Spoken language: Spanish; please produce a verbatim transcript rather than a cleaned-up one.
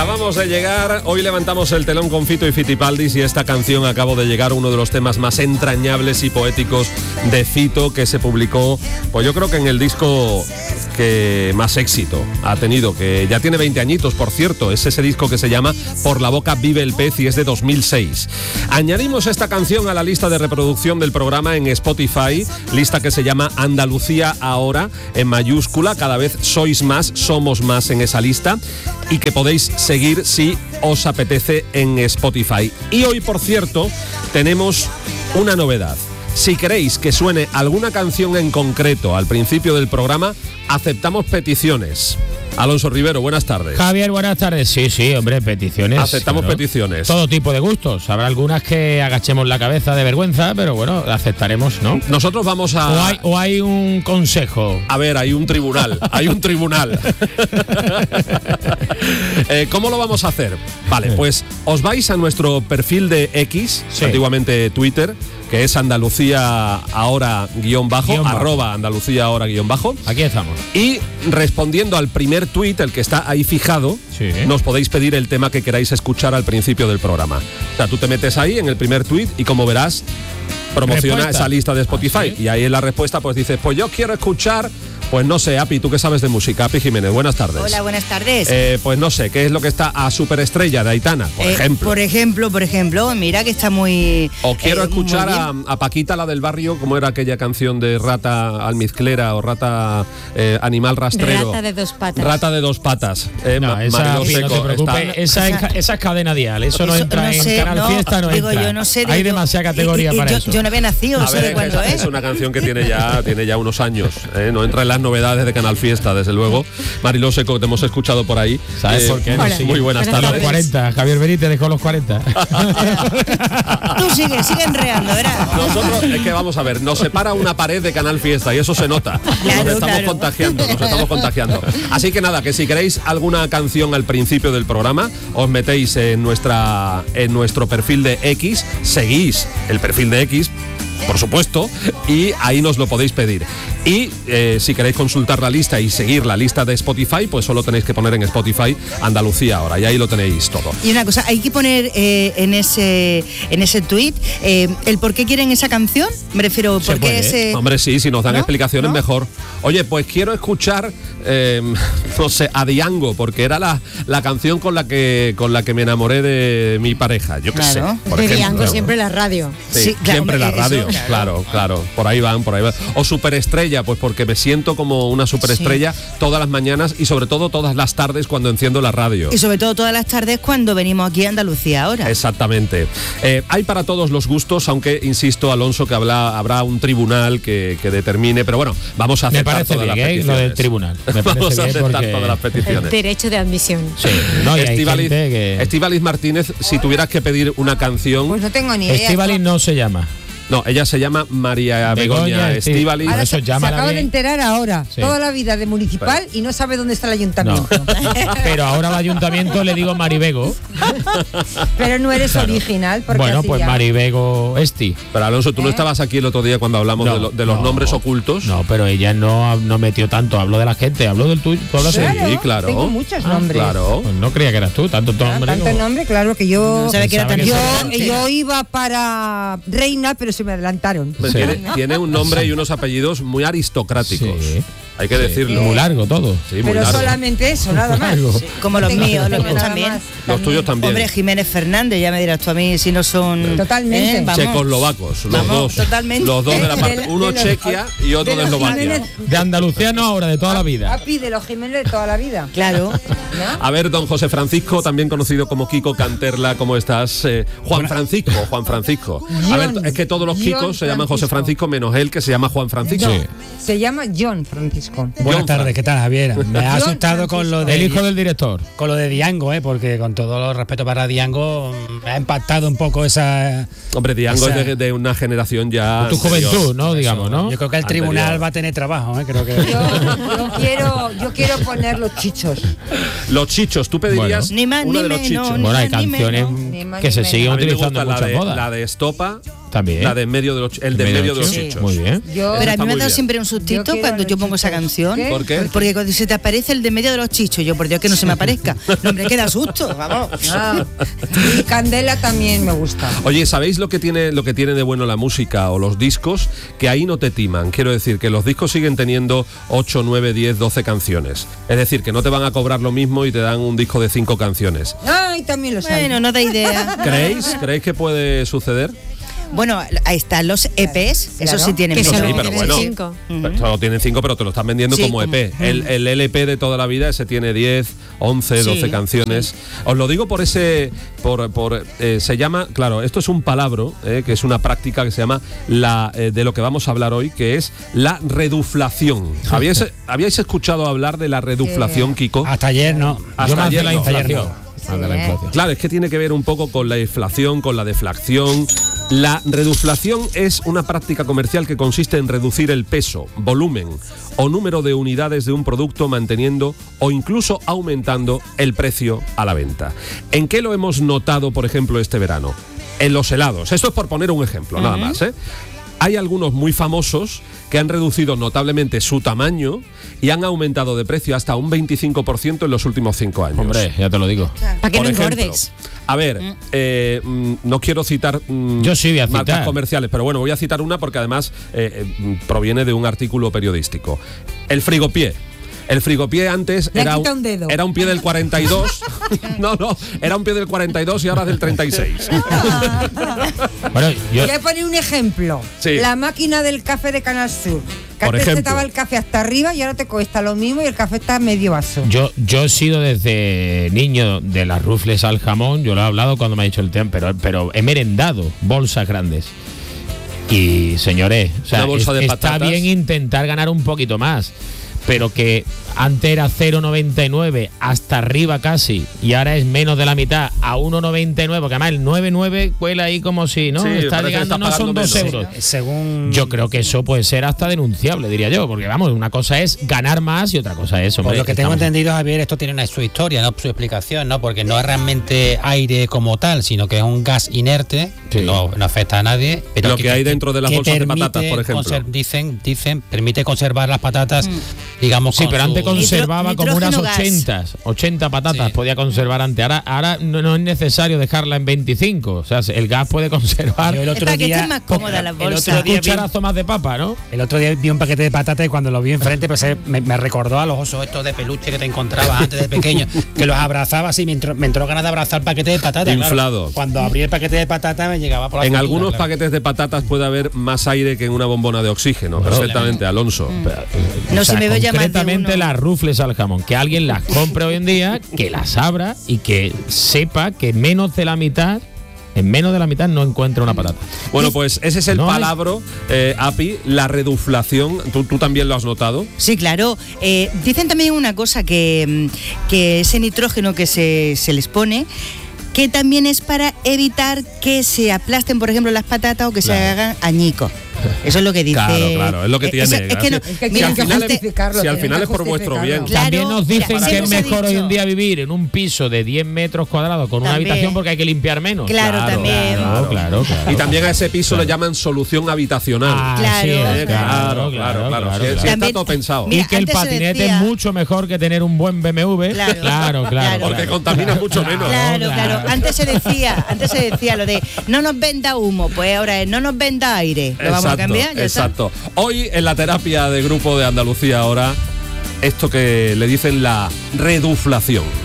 Acabamos de llegar, hoy levantamos el telón con Fito y Fitipaldis y esta canción acabo de llegar, uno de los temas más entrañables y poéticos de Fito que se publicó, pues yo creo que en el disco que más éxito ha tenido, que ya tiene veinte añitos, por cierto, es ese disco que se llama Por la boca vive el pez y es de dos mil seis. Añadimos esta canción a la lista de reproducción del programa en Spotify, lista que se llama Andalucía Ahora, en mayúscula, cada vez sois más, somos más en esa lista, y que podéis seguir si os apetece en Spotify. Y hoy, por cierto, tenemos una novedad. Si queréis que suene alguna canción en concreto al principio del programa, aceptamos peticiones. Alonso Rivero, buenas tardes. Javier, buenas tardes. Sí, sí, hombre, peticiones. Aceptamos claro. peticiones. Todo tipo de gustos. Habrá algunas que agachemos la cabeza de vergüenza, pero bueno, aceptaremos, ¿no? Nosotros vamos a... O hay, o hay un consejo. A ver, hay un tribunal, hay un tribunal. eh, ¿Cómo lo vamos a hacer? Vale, pues os vais a nuestro perfil de X, sí. antiguamente Twitter, que es Andalucía Ahora guión bajo, guión bajo. arroba Andalucía Ahora guión bajo. Aquí estamos. Y respondiendo al primer tuit, el que está ahí fijado, sí. nos podéis pedir el tema que queráis escuchar al principio del programa. O sea, tú te metes ahí en el primer tuit y como verás, promociona respuesta. Esa lista de Spotify. ¿Ah, sí? Y ahí en la respuesta pues dices, pues yo quiero escuchar... Pues no sé, Api, ¿tú qué sabes de música? Api Jiménez, buenas tardes. Hola, buenas tardes. Eh, pues no sé, ¿qué es lo que está a Superestrella de Aitana, por eh, ejemplo? Por ejemplo, por ejemplo, mira que está muy... O quiero eh, escuchar a, a Paquita, la del barrio, como era aquella canción de rata almizclera o rata eh, animal rastrero. Rata de dos patas. Rata de dos patas. Eh, no, esa, Mariló Seco, no te preocupes, esa, esa, esa es cadena dial, eso, eso no entra no sé, en Canal no, Fiesta, no digo, entra. Yo no sé, Hay digo, demasiada categoría y, y, para yo, eso. Yo no había nacido, no sé de cuándo es. Es una canción que tiene ya, tiene ya unos años, eh, no entra en las novedades de Canal Fiesta, desde luego. Mariló Seco, que te hemos escuchado por ahí. ¿Sabes eh, por qué? No, muy buenas tardes. Los cuarenta, Javier Benítez dejó los cuarenta. Tú sigue, sigue enreando, ¿verdad? Nosotros, es que vamos a ver, nos separa una pared de Canal Fiesta y eso se nota. Claro, nos estamos claro. contagiando, nos estamos contagiando. Así que nada, que si queréis alguna canción al principio del programa, os metéis en nuestra en nuestro perfil de X, seguís el perfil de X, por supuesto, y ahí nos lo podéis pedir. Y eh, si queréis consultar la lista y seguir la lista de Spotify, pues solo tenéis que poner en Spotify Andalucía Ahora, y ahí lo tenéis todo. Y una cosa, hay que poner eh, en ese en ese tuit eh, el por qué quieren esa canción. Me refiero, ¿por qué ese...? Hombre, sí, si nos dan ¿no? explicaciones, ¿no? mejor. Oye, pues quiero escuchar, eh, no sé, a Diango, porque era la, la canción con la que con la que me enamoré de mi pareja. Yo qué claro. sé. Por de ejemplo, Diango siempre la radio. Sí, sí claro, siempre la radio. Eso, claro. claro, claro. Por ahí van, por ahí van. O Superestrella, pues porque me siento como una superestrella sí. todas las mañanas y sobre todo todas las tardes cuando enciendo la radio. Y sobre todo todas las tardes cuando venimos aquí a Andalucía Ahora. Exactamente. Eh, hay para todos los gustos, aunque insisto, Alonso, que habla, habrá un tribunal que, que determine, pero bueno, vamos a aceptar me parece todas bien, las ¿eh? peticiones. Lo del tribunal. Me vamos a bien aceptar porque... todas las peticiones. El derecho de admisión. Sí. No, Estíbaliz, que... Estíbaliz Martínez, si tuvieras que pedir una canción... Pues no tengo ni idea. Estíbaliz no se llama. No, ella se llama María Begoña Estíbaliz. Ahora se, se acaba bien. de enterar ahora, sí. toda la vida de municipal pero, y no sabe dónde está el ayuntamiento. No. Pero ahora al ayuntamiento le digo Maribego. Pero no eres claro. original. Porque bueno, así pues ya... Maribego Esti. Pero Alonso, ¿tú ¿Eh? no estabas aquí el otro día cuando hablamos no, de, lo, de los no, nombres ocultos? No, pero ella no, no metió tanto, habló de la gente, habló del tuyo. ¿Tú hablas claro, sí, claro. Tengo muchos ah, nombres. Claro. Pues no creía que eras tú, tanto ah, nombre. Tanto como... nombre, claro que yo. No sabe que era tan yo, que yo iba para reina, pero se me adelantaron. Sí. Tiene, tiene un nombre y unos apellidos muy aristocráticos. Sí. Hay que sí. decirlo. Muy largo todo. Sí, muy pero largo. solamente eso, nada más. Sí. Como los míos, los míos también. Más, los también. tuyos también. Hombre, Jiménez Fernández, ya me dirás tú a mí si no son... Totalmente. ¿eh? Checoslovacos, los vamos, dos. Totalmente. Los dos de la parte. De, Uno de los, Chequia y otro de, de Eslovaquia. Jiménez, de andaluciano ahora, de toda la vida. Papi, de los Jiménez de toda la vida. Claro. ¿No? A ver, don José Francisco, también conocido como Kiko Canterla, ¿cómo estás? Eh, Juan Francisco, Juan Francisco. A ver, es que todos los Kikos se llaman José Francisco, menos él, que se llama Juan Francisco. No, sí. Se llama John Francisco. Buenas tardes, ¿qué tal, Javier? Me ha asustado con lo de... El hijo del director. Con lo de Diango, ¿eh? Porque con todo los respeto para Diango, me ha impactado un poco esa... Hombre, Diango esa... es de, de una generación ya... Tu juventud, ¿no? Digamos, ¿no? Yo creo que el Anterior. tribunal va a tener trabajo, ¿eh? Creo que... Yo, yo, quiero, yo quiero poner los chichos. Los chichos, tú pedirías bueno. uno de los chichos. No, bueno, hay ni canciones ni que se menos. siguen A mí me utilizando gusta en muchas la de, bodas. la de Estopa. También. La de en medio de los, el de en medio de los Sí. chichos. Muy bien. Yo, Pero a está mí me ha muy dado bien. siempre un Yo sustito quiero cuando los yo pongo esa chichos. canción. ¿Qué? ¿Por qué? Porque cuando se te aparece el de medio de los chichos, yo por Dios que no se me aparezca. No, hombre, que da susto, vamos. Ah, y Candela también me gusta. Oye, ¿sabéis lo que tiene lo que tiene de bueno la música o los discos? Que ahí no te timan. Quiero decir que los discos siguen teniendo ocho, nueve, diez, doce canciones. Es decir, que no te van a cobrar lo mismo y te dan un disco de cinco canciones. Ay, también lo saben. Bueno, no da idea. ¿Creéis? ¿Creéis que puede suceder? Bueno, ahí están los E Pes, eso Claro. sí tienen Que Sí, mucho. solo pero tienen bueno. cinco. Pero solo tienen cinco, pero te lo están vendiendo Sí, como E P. como- El, el L P de toda la vida, ese tiene diez, once, Sí, doce canciones. Os lo digo por ese. por, por eh, Se llama. Claro, esto es un palabro, eh, que es una práctica que se llama la eh, de lo que vamos a hablar hoy, que es la reduflación. ¿Habíais, ¿habíais escuchado hablar de la reduflación, Kiko? Hasta ayer no. Hasta Yo más ayer de la no. inflación. Más de la inflación. Claro, es que tiene que ver un poco con la inflación, con la deflación. La reduflación es una práctica comercial que consiste en reducir el peso, volumen o número de unidades de un producto manteniendo o incluso aumentando el precio a la venta. ¿En qué lo hemos notado, por ejemplo, este verano? En los helados. Esto es por poner un ejemplo, nada más, ¿eh? Hay algunos muy famosos que han reducido notablemente su tamaño y han aumentado de precio hasta un veinticinco por ciento en los últimos cinco años. Hombre, ya te lo digo. Para que Por no ejemplo, engordes. a ver, eh, mm, no quiero citar mm, Yo sí voy a marcas citar. comerciales, pero bueno, voy a citar una porque además eh, eh, mm, proviene de un artículo periodístico. El frigopié. El frigopié antes Le ha era quitado un dedo. era un pie del cuarenta y dos. No, no, era un pie del cuarenta y dos y ahora es del treinta y seis. Bueno, yo, Voy a poner un ejemplo. Sí. La máquina del café de Canal Sur. Que Por antes ejemplo. estaba el café hasta arriba y ahora te cuesta lo mismo y el café está a medio vaso. yo, yo he sido desde niño de las rufles al jamón, yo lo he hablado cuando me ha dicho el tema, pero, pero he merendado bolsas grandes. Y señores, o sea, Una bolsa es- de está patatas. bien intentar ganar un poquito más, pero que antes era cero coma noventa y nueve hasta arriba casi y ahora es menos de la mitad a uno coma noventa y nueve, porque además el nueve coma nueve cuela ahí como si no Sí, está parece que llegando, está no son pagando dos menos. euros. Según. Yo creo que eso puede ser hasta denunciable, diría yo, porque vamos, una cosa es ganar más y otra cosa es, hombre, Por lo que tengo estamos- entendido, Javier, esto tiene una, su historia, ¿no? Su explicación, ¿no? Porque no es realmente aire como tal, sino que es un gas inerte, que Sí. no, no afecta a nadie. Pero Lo que hay dentro de las que bolsas de permite patatas, por ejemplo. conser- dicen, dicen, permite conservar las patatas, digamos, Sí, con pero su- antes conservaba Nitro- como unas nitrógeno gas. ochenta, ochenta patatas Sí. podía conservar antes. Ahora, ahora no, no es necesario dejarla en veinticinco. O sea, el gas puede conservar Yo el Es otro para que día, estén más cómodas las el bolsas. otro un día vi- cucharazo más de papa, ¿no? El otro día vi un paquete de patatas y cuando lo vi enfrente pues, eh, me, me recordó a los osos estos de peluche que te encontrabas antes de pequeño, que los abrazaba así, me entró, me entró ganas de abrazar el paquete de patatas. claro. Inflado. Cuando abrí el paquete de patatas me llegaba por la En cintura, algunos claro. paquetes de patatas puede haber más aire que en una bombona de oxígeno. Perfectamente, Alonso. No, O sea, si me veo ya más de concretamente uno. las rufles al jamón, que alguien las compre hoy en día, que las abra y que sepa que menos de la mitad, en menos de la mitad no encuentra una patata. Bueno, pues ese es el No hay- palabra, eh, Api, la reduflación. ¿Tú, tú también lo has notado? Sí, claro. Eh, dicen también una cosa, que, mm, que ese nitrógeno que se, se les pone, que también es para evitar que se aplasten, por ejemplo, las patatas o que se Claro. hagan añicos. Eso es lo que dice. Claro, claro, es lo que Eh, tiene, eso- es que no- gracias. Es que mira, tienen que final es- justificarlo. si al tienen final que es por vuestro bien. justificarlo. Claro, También nos dicen mira, que es siempre se ha mejor hoy dicho. en día vivir en un piso de diez metros cuadrados con una También. habitación porque hay que limpiar menos. Claro, también. Claro, claro, claro. Y también a ese piso le llaman solución habitacional. Ah, Claro, sí, Eh, claro, claro, claro, claro, claro. claro, Sí, sí, claro. está También- todo pensado. Mira, Y que el antes se patinete decía- es mucho mejor que tener un buen B M W. Claro. claro, claro. Claro. Porque claro. contamina mucho menos. Claro, claro. Antes se decía, antes se decía lo de no nos venda humo, pues ahora es no nos venda aire. Lo vamos a cambiar, ya está. exacto. Hoy en la terapia de grupo de Andalucía ahora, esto que le dicen la reduflación.